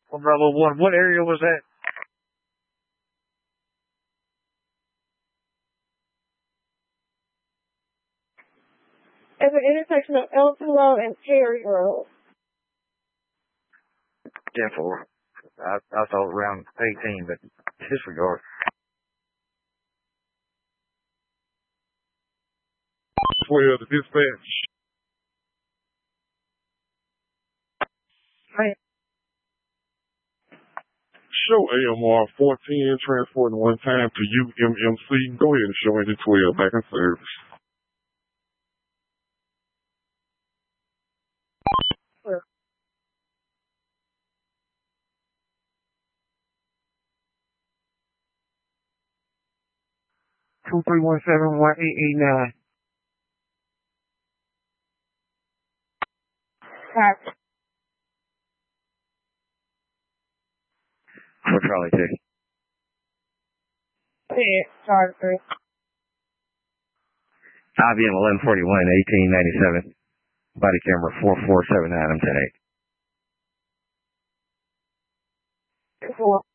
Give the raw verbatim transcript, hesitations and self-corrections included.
One Bravo one. What area was that? At the intersection of Elmslow and Perry Road. ten four. I, I thought around eighteen, but disregard. twelve to dispatch. Right. Show A M R fourteen transporting one time to U M M C. Go ahead and show engine twelve back in service. Sure. Two three one seven one eight eight nine. Right. For Charlie two. Yeah, sorry, sir. I B M eleven forty-one, eighteen ninety-seven. Body camera four four seven nine, I'm ten eight. Four.